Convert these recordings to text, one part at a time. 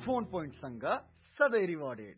Phone पोइन्टसँग सधैँ rewarded.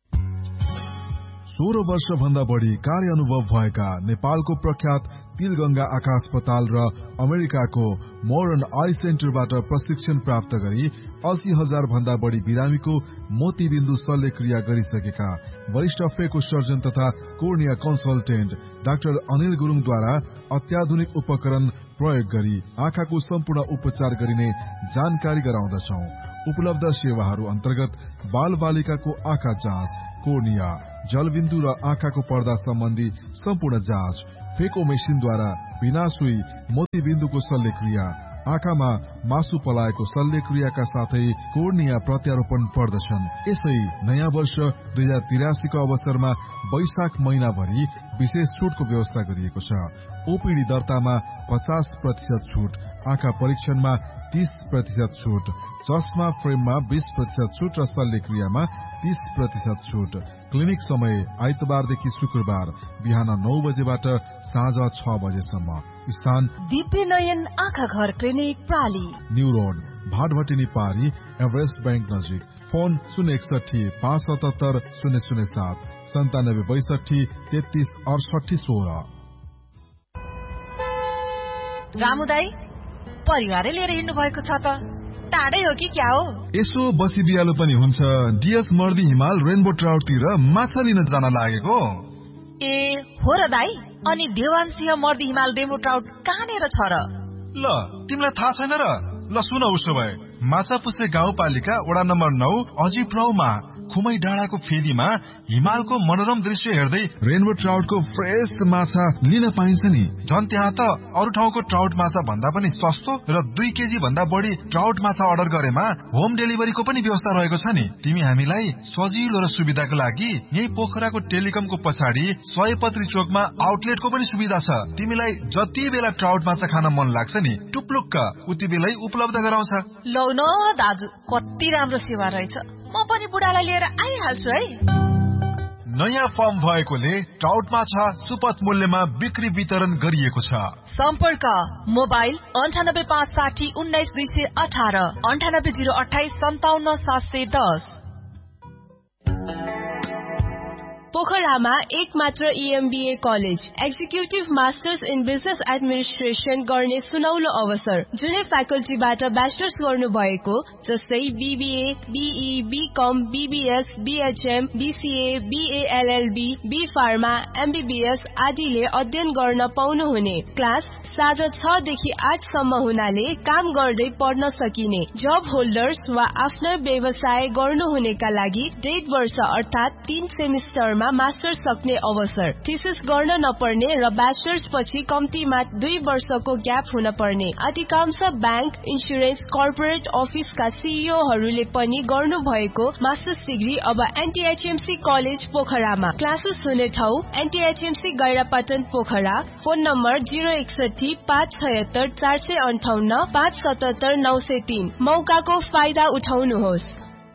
16 वर्ष भन्दा बढी कार्य अनुभव भएका नेपालको प्रख्यात तिलगंगा आँखा अस्पताल र अमेरिकाको मोडर्न आई सेन्टरबाट प्रशिक्षण प्राप्त गरी 80,000 भन्दा बढी बिरामीको मोतीबिन्दु शल्यक्रिया गरिसकेका वरिष्ठ फेको सर्जन तथा कोर्निया कन्सल्टेन्ट डाक्टर अनिल गुरुङद्वारा अत्याधुनिक उपकरण प्रयोग गरी आँखाको सम्पूर्ण उपचार गरिने जानकारी गराउँदछौ। उपलब्ध सेवाहरू अन्तर्गत बाल बालिकाको आँखा जाँच, कोर्निया, जलबिन्दु र आँखाको पर्दा सम्बन्धी सम्पूर्ण जाँच, फेको मेसिनद्वारा बिना सुई मोतीबिन्दुको शल्यक्रिया, आँखामा मासु पलाएको शल्यक्रियाका साथै कोर्निया प्रत्यारोपण पर्दछन्। यसै नयाँ वर्ष 2083 को अवसरमा वैशाख महिनाभरि विशेष छुटको व्यवस्था गरिएको छ। ओपीडी दर्तामा 50% छुट, आँखा परीक्षणमा 30% छुट, चस्मा फ्रेममा 20% छुट र शल्यक्रियामा 30% छुट। क्लिनिक समय आइतबारदेखि शुक्रबार बिहान 9 बजेबाट साँझ 6 बजेसम्म। स्थान दिव्य नयन आँखा घर क्लिनिक प्राली, न्यू रोड, भाटभटिनी पारी, एभरेस्ट बैंक नजिक। फोन 061 577 007 97 62 33 68 16। रामुदाई परिवारै लिएर हिँड्नु भएको छ त, टाढै हो कि क्या हो? यसो बसी बिहालो पनि हुन्छ। डिएस मर्दी हिमाल रेनबो ट्राउटतिर माछा लिन जान लागेको। ए हो र दाई, अनि देवान सिंह मर्दी हिमाल रेनबो ट्राउट कहाँनिर छ र? ल तिमीलाई थाहा छैन र? ल सुन, उसो भए माछापुछे गाउँपालिका वडा नम्बर 9 अजिप्राउमा खुमै डाँडाको फेदीमा हिमालको मनोरम दृश्य हेर्दै रेनबो ट्राउटको फ्रेश माछा लिन पाइन्छ नि। झन् त्यहाँ त अरू ठाउँको ट्राउट माछा भन्दा पनि सस्तो र 2 केजी भन्दा बढी ट्राउट माछा अर्डर गरेमा होम डेलिभरीको पनि व्यवस्था रहेको छ नि। तिमी हामीलाई सजिलो र सुविधाको लागि यही पोखराको टेलिकमको पछाडि सयपत्री चोकमा आउटलेटको पनि सुविधा छ। तिमीलाई जति बेला ट्राउट माछा खान मन लाग्छ नि, टुप्लुक्क उति बेलै उपलब्ध गराउँछ। लौ न दाजु, कति राम्रो सेवा रहेछ। म पनि बुढालाई लिएर आइहाल्छु है। नयाँ फर्म भएकोले ट्राउट माछा सुपथ मूल्यमा बिक्री वितरण गरिएको छ। सम्पर्क मोबाइल 9856 19218 98028 57710। पोखरामा एक मात्र EMBA college, executive masters in business administration गर्ने सुनौलो अवसर। जुनै फ्याकल्टीबाट ब्याचलर्स गर्नु भएको जस्तै BBA, BE, BCom, BBS, BHM, BCA, BA LLB, B Pharma, MBBS आदिले अध्ययन गर्न पाउनुहुने। क्लास साँझ 6 देखि 8 सम्म हुनाले काम गर्दै पढ्न सकिने। जब होल्डर्स वा आफ्नो व्यवसाय गर्नुहुनेका लागि 1.5 वर्ष अर्थात् 3 सेमिस्टरमा मास्टर्स सक्ने अवसर। थीसिस गर्न नपर्ने र ब्याचलर्स पछि कम्तीमा 2 वर्षको ग्याप हुन पर्ने। अधिकांश बैंक, इन्स्योरेन्स, कर्पोरेट अफिसका सीईओहरूले पनि गर्नु भएको मास्टर्स डिग्री अब NTHMC कलेज पोखरामा। क्लासेस हुने ठाउँ NTHMC गैरापाटन पोखरा। Phone number 061 576 458 577 903। मौकाको फाइदा उठाउनुहोस्।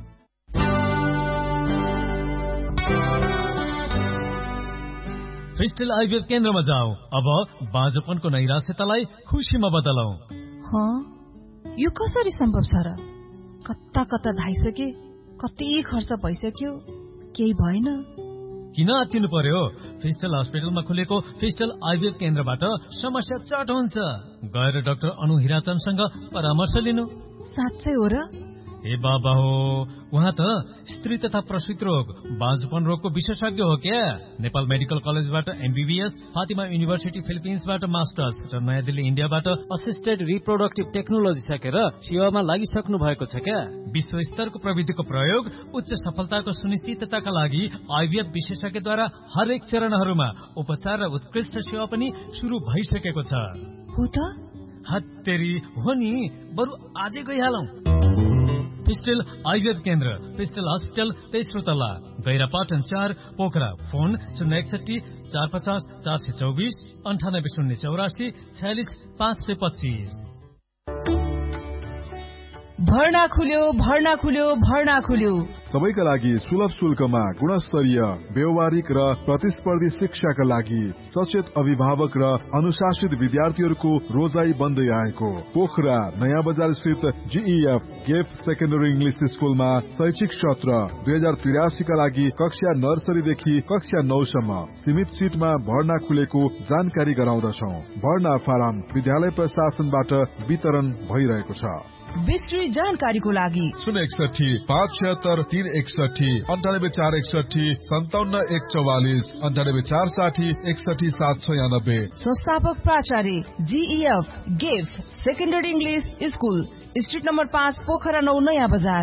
फिस्टल आइभीएफ केन्द्रमा जाऊ। अब बाँझोपनको नैराश्यतालाई खुसीमा बदलौ। यो कसरी सम्भव छ र? कता कता धाइसके, कति खर्च भइसक्यो, केही भएन। किन आत्तिनु पर्यो? फिस्टल हस्पिटलमा खुलेको फिस्टल आइभीएफ केन्द्रबाट समस्या चट हुन्छ। गएर डाक्टर अनु हिराचनसँग परामर्श लिनु। साँच्चै हो र? ए बाबा हो, उहाँ त स्त्री तथा प्रसूति रोग, बाँझोपन रोगको विशेषज्ञ हो क्या। नेपाल मेडिकल कलेजबाट MBBS, फातिमा युनिभर्सिटी फिलिपिन्सबाट मास्टर्स र नयाँ दिल्ली इन्डियाबाट असिस्टेड रिप्रोडक्टिभ टेक्नोलोजी सकेर सेवामा लागिसक्नु भएको छ क्या। विश्व स्तरको प्रविधिको प्रयोग उच्च सफलताको सुनिश्चितताका लागि आइभीएफ विशेषज्ञद्वारा हरेक चरणहरूमा उपचार र उत्कृष्ट सेवा पनि सुरु भइसकेको छ। हो त? हत्तेरी हो नि, बरु आजै गइहालौं। फिस्टल आइभीएफ केन्द्र, फिस्टल हस्पिटल, तेस्रो तल्ला, गैरापाटन 4 पोखरा। फोन 061 450 424 98 084 46 525। भर्ना खुल्यो, भर्ना खुल्यो, भर्ना खुल्यो। सबैका लागि सुलभ शुल्कमा गुणस्तरीय व्यवहारिक र प्रतिस्पर्धी शिक्षाका लागि सचेत अभिभावक र अनुशासित विद्यार्थीहरूको रोजाई बन्दै आएको पोखरा नयाँ बजार स्थित GEF गेफ सेकेन्डरी इंग्लिश स्कुलमा शैक्षिक सत्र 2083 का लागि कक्षा नर्सरीदेखि कक्षा 9 सम्म सीमित सीटमा भर्ना खुलेको जानकारी गराउँदछौ। भर्ना फारम विद्यालय प्रशासनबाट वितरण भइरहेको छ। विस्तृत जानकारीको लागि 061 576 361 98461 57144 98460 61796। संस्थापक प्राचार्य GEF गेफ secondary English school, street number 5, Pokhara 9, नयाँ बजार।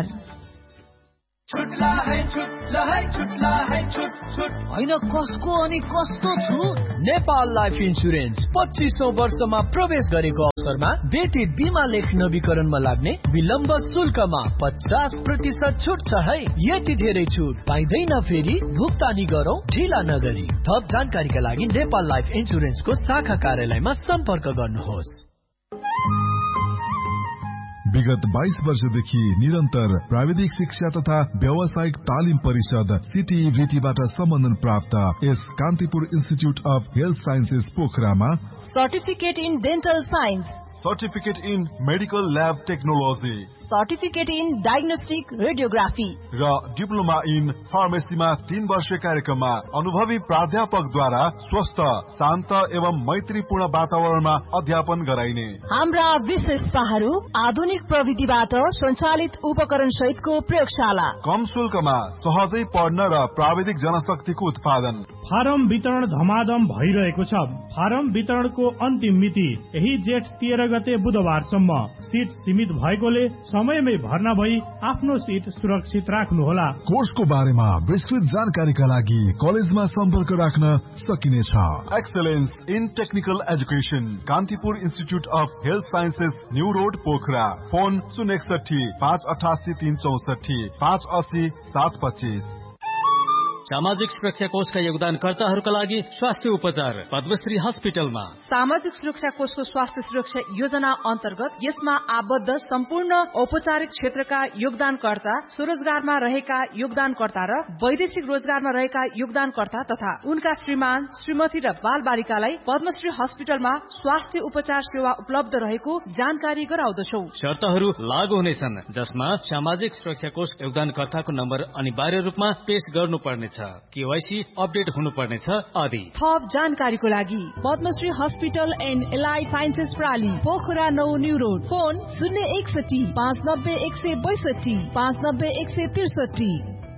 होइन कसको अनि कस्तो छु? नेपाल लाइफ इन्सुरेन्स 25औं वर्षमा प्रवेश गरेको अवसरमा बेटी बिमा लेख नवीकरणमा लाग्ने विलम्ब शुल्कमा 50% छुट छ है। यति धेरै छुट पाइँदैन फेरि, भुक्तानी गरौँ ढिला नगरी। थप जानकारीका लागि नेपाल लाइफ इन्सुरेन्सको शाखा कार्यालयमा सम्पर्क गर्नुहोस्। विगत 22 वर्षदेखि निरन्तर प्राविधिक शिक्षा तथा व्यावसायिक तालिम परिषद CTEVT-बाट सम्बन्धन प्राप्त यस Kantipur institute of health sciences पोखरामा certificate in dental science, certificate in medical lab technology, certificate in diagnostic radiography र डिप्लोमा इन फार्मेसीमा 3 वर्षीय कार्यक्रममा अनुभवी प्राध्यापकद्वारा स्वस्थ, शान्त एवं मैत्रीपूर्ण वातावरणमा अध्यापन गराइने। हाम्रा विशेषताहरू आधुनिक प्रविधिबाट सञ्चालित उपकरण सहितको प्रयोगशाला, कम शुल्कमा सहजै पढ्न र प्राविधिक जनशक्तिको उत्पादन। फारम वितरण धमाधम भइरहेको छ। फारम वितरणको अन्तिम मिति यही जेठ 13 गते बुधबारसम्म। सीट सीमित भएकोले समयमै भर्ना भई आफ्नो सीट सुरक्षित राख्नुहोला। कोर्सको बारेमा विस्तृत जानकारीका लागि कलेजमा सम्पर्क राख्न सकिनेछ। Excellence in technical education, Kantipur institute of health sciences, new road, Pokhara. Phone 061 588 364 580 725। सामाजिक सुरक्षा कोषका योगदानकर्ताहरूका लागि स्वास्थ्य उपचार पद्मश्री हस्पिटलमा। सामाजिक सुरक्षा कोषको स्वास्थ्य सुरक्षा योजना अन्तर्गत यसमा आबद्ध सम्पूर्ण औपचारिक क्षेत्रका योगदानकर्ता, स्वरोजगारमा रहेका योगदानकर्ता र वैदेशिक रोजगारमा रहेका योगदानकर्ता तथा उनका श्रीमान, श्रीमती र बाल बालिकालाई पद्मश्री हस्पिटलमा स्वास्थ्य उपचार सेवा उपलब्ध रहेको जानकारी गराउँदछौ। शर्तहरू लागू हुनेछन्, जसमा सामाजिक सुरक्षा कोष योगदानकर्ताको नम्बर अनिवार्य रूपमा पेश गर्नुपर्नेछ, KYC अपडेट हुनुपर्नेछ आदि। थप जानकारीको लागि Padmashri hospital and allied sciences प्राली, Pokhara 9, new road. Phone 061 590 162 590 163।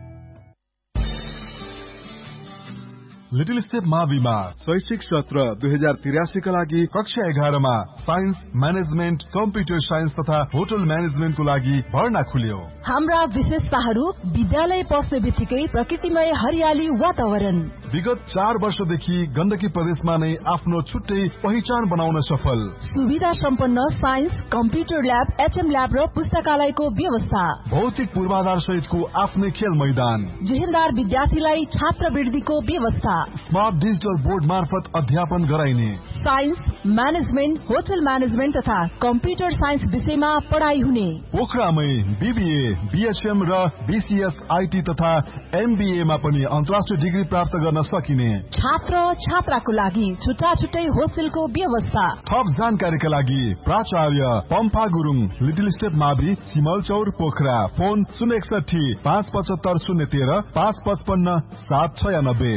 Little step माविमा शैक्षिक सत्र 2083 का लागि कक्षा 11 मा साइन्स, म्यानेजमेन्ट, कम्प्युटर साइन्स तथा होटल म्यानेजमेन्टको लागि भर्ना खुल्यो। हाम्रा विशेषताहरू विद्यालय पस्ने बित्तिकै प्रकृतिमय हरियाली वातावरण। विगत 4 वर्षदेखि गण्डकी प्रदेशमा नै आफ्नो छुट्टै पहिचान बनाउन सफल। सुविधा सम्पन्न science, computer lab, HM lab र पुस्तकालयको व्यवस्था। भौतिक पूर्वाधार सहितको आफ्नै खेल मैदान। जेहेन्दार विद्यार्थीलाई छात्रवृत्तिको व्यवस्था। स्मार्ट डिजिटल बोर्ड मार्फत अध्यापन गराइने। साइन्स, म्यानेजमेन्ट, होटल म्यानेजमेन्ट तथा कम्प्युटर साइन्स विषयमा पढाइ हुने। पोखरामै BBA, BHM र BCS IT तथा MBA मा पनि अन्तर्राष्ट्रिय डिग्री प्राप्त गर्न सकिने। छात्र छात्राको लागि छुट्टा छुट्टै होस्टेलको व्यवस्था। थप जानकारीका लागि प्राचार्य पम्फा गुरुङ, लिटिल स्टेप मावि, सिमलचौर, पोखरा। फोन 061 575 013 555 796।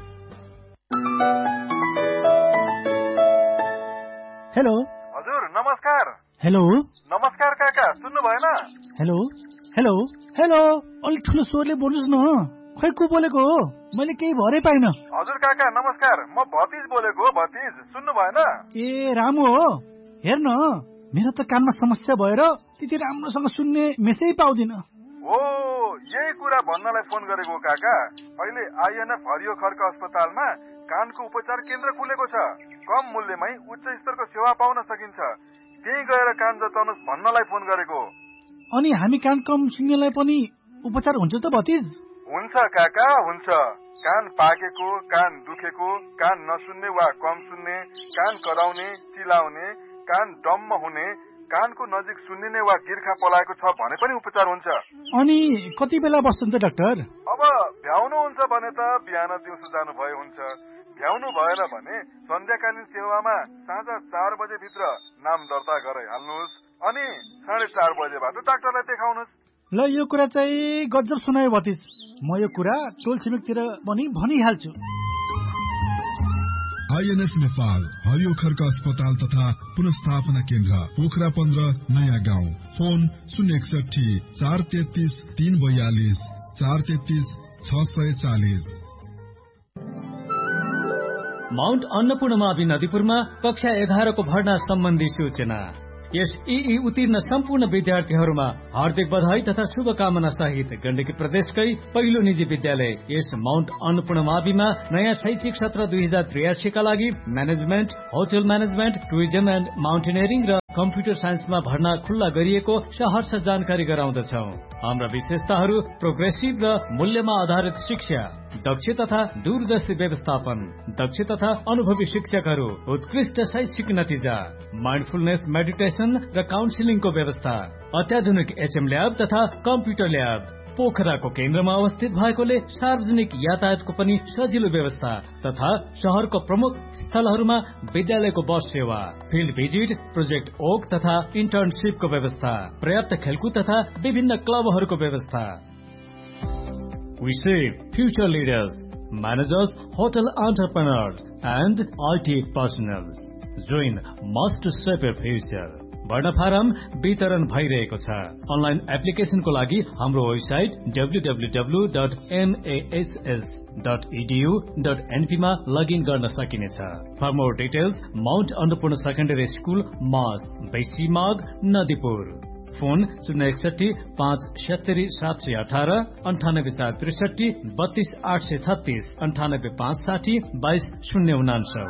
हेलो हजुर, नमस्कार। हेलो नमस्कार काका, सुन्नु भएन? हेलो हेलो हेलो अलिक ठुलो स्वरले बोल्नुहोस् न। खै को बोलेको हो? मैले केही भरै पाइन। हजुर काका नमस्कार, म भतिज बोलेको हो। भतिज सुन्नु भएन? ए रामु हो। हेर्न, मेरो त कानमा समस्या भएर त्यति राम्रोसँग सुन्ने मेसै पाउँदिन। हो, यही कुरा भन्नलाई फोन गरेको काका। अहिले INF हरियो खर्क अस्पतालमा कानको उपचार केन्द्र खुलेको छ। कम मूल्यमै उच्च स्तरको सेवा पाउन सकिन्छ। त्यही गएर कान जताउनुहोस् भन्नलाई फोन गरेको। अनि हामी कान कम सुन्नेलाई पनि उपचार हुन्छ त भतिज? हुन्छ काका, हुन्छ। कान पाकेको, कान दुखेको, कान नसुन्ने वा कम सुन्ने, कान कराउने, चिलाउने, कान डम्म हुने, कानको नजिक सुन्निने वा गिर्खा पलाएको छ भने पनि उपचार हुन्छ। अनि कति बेला बस्छन् त डाक्टर? अब भ्याउनु हुन्छ भने त बिहान दिउँसो जानु भए हुन्छ, भ्याउनु भएन भने सन्ध्याकालीन सेवामा साँझ 4 बजे भित्र नाम दर्ता गराइहाल्नुहोस् अनि 4:30 बजेबाट डाक्टरलाई देखाउनुहोस्। ल यो कुरा चाहिँ गजब सुनायो भतिज। म यो कुरा टोल छिमेकतिर पनि भनिहाल्छु। INF नेपाल हरियो खर्क अस्पताल तथा पुनर्स्थापना केन्द्र पोखरा 15 नयाँ गाउँ। फोन 061 433 342 433 640। माउन्ट अन्नपूर्णमावि नदीपुरमा कक्षा 11 को भर्ना सम्बन्धी सूचना। यस EE उत्तीर्ण सम्पूर्ण विद्यार्थीहरूमा हार्दिक बधाई तथा शुभकामना सहित गण्डकी प्रदेशकै पहिलो निजी विद्यालय यस माउन्ट अन्नपूर्णमाविमा नयाँ शैक्षिक सत्र 2083 का लागि management, hotel management, tourism and mountaineering र कम्प्युटर साइन्समा भर्ना खुल्ला गरिएको सहर्ष जानकारी गराउँदछौं। हाम्रा विशेषताहरू प्रोग्रेसिभ र मूल्यमा आधारित शिक्षा, दक्ष तथा दूरदर्शी व्यवस्थापन, दक्ष तथा अनुभवी शिक्षकहरू, उत्कृष्ट शैक्षिक नतिजा, माइन्डफुलनेस मेडिटेसन र काउन्सिलिङको व्यवस्था, अत्याधुनिक HM ल्याब तथा कम्प्युटर ल्याब, पोखराको केन्द्रमा अवस्थित भएकोले सार्वजनिक यातायातको पनि सजिलो व्यवस्था तथा शहरको प्रमुख स्थलहरूमा विद्यालयको बस सेवा, फिल्ड भिजिट, प्रोजेक्ट ओक तथा इन्टर्नशिपको व्यवस्था, पर्याप्त खेलकुद तथा विभिन्न क्लबहरूको व्यवस्था। We shape future leaders, managers, hotel entrepreneurs and IT personnel. Join must to shape your future. भर्ना फारम वितरण भइरहेको छ। अनलाइन एप्लिकेशनको लागि हाम्रो वेबसाइट www.mass.edu.np मा लगइन गर्न सकिनेछ। For more details Mount Annapurna secondary school mass, बेसीमाग, Nadipur. Phone 061 570 718 98463 32 836 98 560 22 099।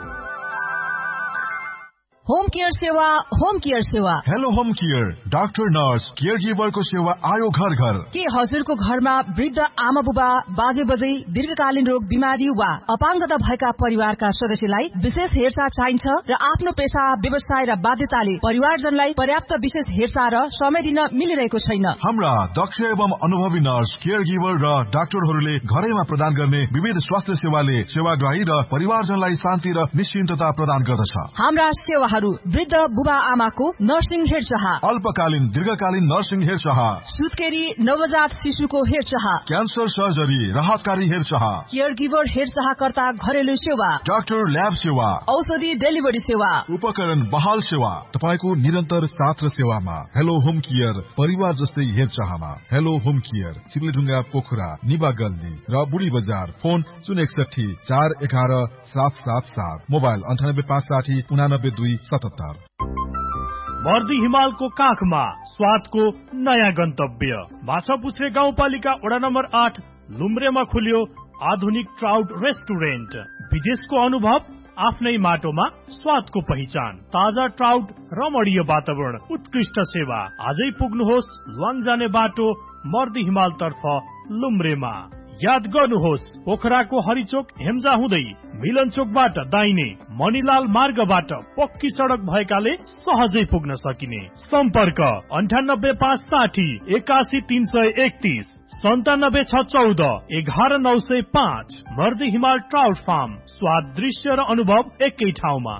Home care सेवा, होम केयर सेवा। Hello home care, doctor nurse care गिभरको सेवा आयो घर घर। के हजुरको घरमा वृद्ध आमा बुबा, बाजे बजै, दीर्घकालीन रोग, बिमारी वा अपाङ्गता भएका परिवारका सदस्यलाई विशेष हेरचाह चाहिन्छ र आफ्नो पेशा, व्यवसाय र बाध्यताले परिवारजनलाई पर्याप्त विशेष हेरचाह र समय दिन मिलिरहेको छैन। हाम्रा दक्ष एवं अनुभवी नर्स केयर गिभर र डाक्टरहरूले घरैमा प्रदान गर्ने विविध स्वास्थ्य सेवाले सेवाग्राही र परिवारजनलाई शान्ति र निश्चिन्तता प्रदान गर्दछ। हाम्रा सेवा वृद्ध बुबा आमाको नर्सिङ हेरचाह, अल्पकालीन दीर्घकालीन नर्सिङ हेरचाह, सुत्केरी नवजात शिशुको हेरचाह, क्यान्सर सर्जरी, राहतकारी हेरचाह, केयर गिभर हेरचाहकर्ता घरेलु सेवा, डाक्टर ल्याब सेवा, औषधि डेलिभरी सेवा, उपकरण बहाल सेवा, तपाईको निरन्तर साथ र सेवामा। हेलो होम केयर परिवार जस्तै हेरचाहमा। हेलो होम केयर चिप्लेढुङ्गा, पोखरा, निबा गल्ली र बुढी बजार। Phone 061 411 777, mobile 98 560 89 2 77। मर्दी हिमालको काखमा स्वादको नयाँ गन्तव्य माछापुच्छ्रे गाउँपालिका वडा नम्बर 8 लुम्रेमा खुल्यो आधुनिक ट्राउट रेस्टुरेन्ट। विदेशको अनुभव आफ्नै माटोमा स्वादको पहिचान, ताजा ट्राउट, रमणीय वातावरण, उत्कृष्ट सेवा। आजै पुग्नुहोस् ल्वाङ जाने बाटो मर्दी हिमाल तर्फ लुम्रेमा। याद गर्नुहोस् पोखराको हरिचोक हेम्जा हुँदै मिलन चोकबाट दाहिने मणिलाल मार्गबाट पक्की सडक भएकाले सहजै पुग्न सकिने। सम्पर्क 98 560 81 331 97 614 11 905। मर्दी हिमाल ट्राउट फार्म, स्वाद, दृश्य र अनुभव एकै ठाउँमा।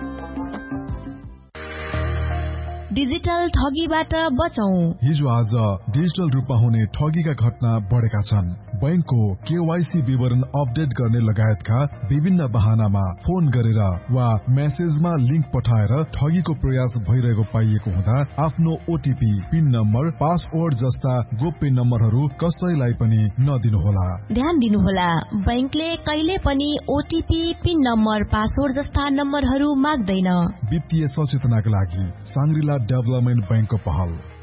डिजिटल ठगीबाट बचौं। हिजो आज डिजिटल रूपमा हुने ठगीका घटना बढेका छन्। बैंकको KYC विवरण अपडेट गर्ने लगायतका विभिन्न बहानामा फोन गरेर वा मेसेजमा लिंक पठाएर ठगीको प्रयास भइरहेको पाइएको हुँदा आफ्नो OTP, पिन नम्बर, पासवर्ड जस्ता गोप्य नम्बरहरू कसैलाई पनि नदिनुहोला। ध्यान दिनुहोला, बैंकले कहिले पनि OTP, पिन नम्बर, पासवर्ड जस्ता नम्बरहरू माग्दैन। वित्तीय सचेतनाका लागि साङ्ग्रिला डेभलपमेन्ट बैंकको पहल।